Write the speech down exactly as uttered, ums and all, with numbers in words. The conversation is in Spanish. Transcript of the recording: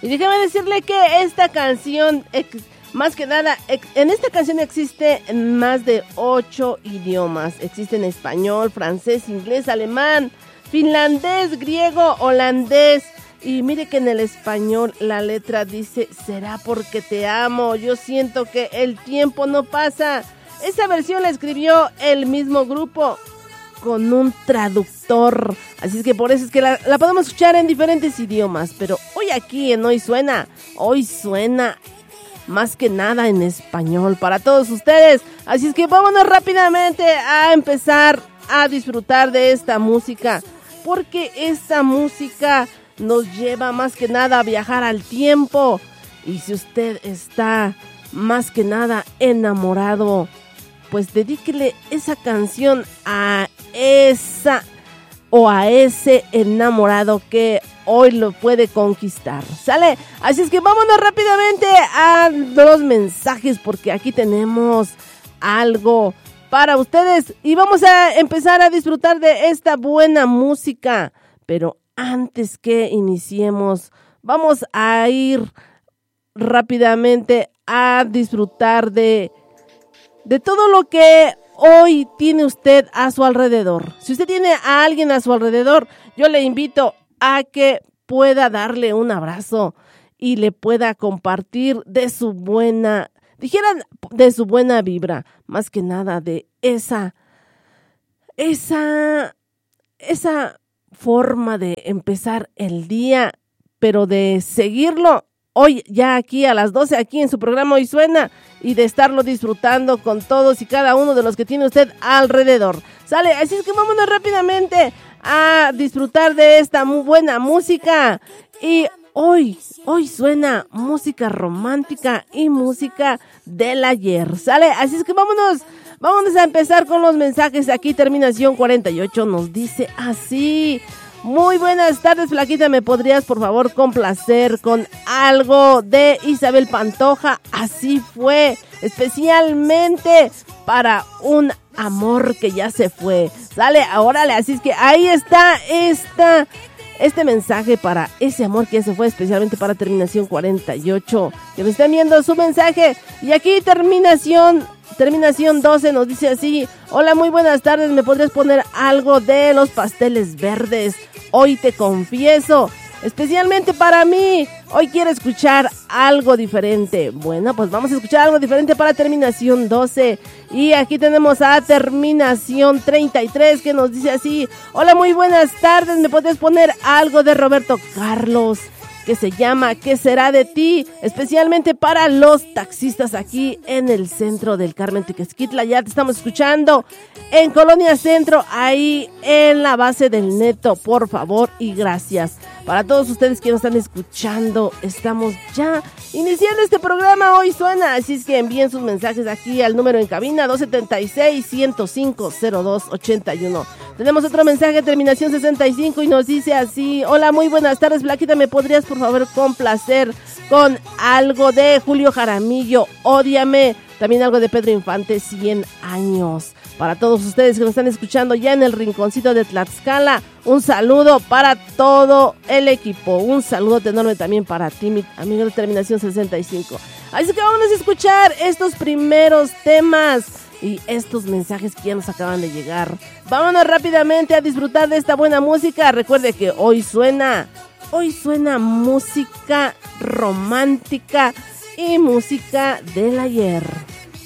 Y déjame decirle que esta canción, más que nada, en esta canción existe en más de ocho idiomas. Existe en español, francés, inglés, alemán, finlandés, griego, holandés. Y mire que en el español la letra dice, será porque te amo, yo siento que el tiempo no pasa. Esa versión la escribió el mismo grupo con un traductor. Así es que por eso es que la, la podemos escuchar en diferentes idiomas. Pero hoy aquí en Hoy Suena, hoy suena más que nada en español para todos ustedes. Así es que vámonos rápidamente a empezar a disfrutar de esta música. Porque esta música nos lleva más que nada a viajar al tiempo. Y si usted está más que nada enamorado, pues dedíquele esa canción a esa o a ese enamorado que hoy lo puede conquistar. ¿Sale? Así es que vámonos rápidamente a los mensajes porque aquí tenemos algo para ustedes y vamos a empezar a disfrutar de esta buena música. Pero antes que iniciemos, vamos a ir rápidamente a disfrutar de, de todo lo que hoy tiene usted a su alrededor. Si usted tiene a alguien a su alrededor, yo le invito a que pueda darle un abrazo y le pueda compartir de su buena, dijeran, de su buena vibra, más que nada de esa, esa, esa forma de empezar el día, pero de seguirlo hoy ya aquí a las doce, aquí en su programa Hoy Suena, y de estarlo disfrutando con todos y cada uno de los que tiene usted alrededor. ¿Sale? Así es que vámonos rápidamente a disfrutar de esta muy buena música. Y hoy, hoy suena música romántica y música del ayer. ¿Sale? Así es que vámonos, vámonos a empezar con los mensajes. Aquí terminación cuarenta y ocho nos dice así: muy buenas tardes, flaquita, ¿me podrías por favor complacer con algo de Isabel Pantoja? Así fue, especialmente para un amor que ya se fue. Sale, órale, así es que ahí está esta, este mensaje para ese amor que ya se fue, especialmente para terminación cuarenta y ocho, que me están viendo su mensaje. Y aquí terminación Terminación doce nos dice así: hola, muy buenas tardes, ¿me podrías poner algo de Los Pasteles Verdes? Hoy te confieso, especialmente para mí, hoy quiero escuchar algo diferente. Bueno, pues vamos a escuchar algo diferente para terminación doce. Y aquí tenemos a terminación treinta y tres que nos dice así: hola, muy buenas tardes, ¿me podrías poner algo de Roberto Carlos que se llama ¿Qué será de ti? Especialmente para los taxistas aquí en el centro del Carmen Tequesquitla. Ya te estamos escuchando en Colonia Centro, ahí en la base del Neto, por favor y gracias. Para todos ustedes que nos están escuchando, estamos ya iniciando este programa Hoy Suena, así es que envíen sus mensajes aquí al número en cabina dos siete seis, uno cero cinco, cero dos ocho uno. Tenemos otro mensaje, terminación sesenta y cinco, y nos dice así: hola, muy buenas tardes, Flaquita, ¿me podrías por favor complacer con algo de Julio Jaramillo, Ódiame? También algo de Pedro Infante, cien años. Para todos ustedes que nos están escuchando ya en el rinconcito de Tlaxcala, un saludo para todo el equipo. Un saludo enorme también para ti, mi amigo de terminación sesenta y cinco. Así que vamos a escuchar estos primeros temas y estos mensajes que ya nos acaban de llegar. Vámonos rápidamente a disfrutar de esta buena música. Recuerde que hoy suena, hoy suena música romántica y música del ayer.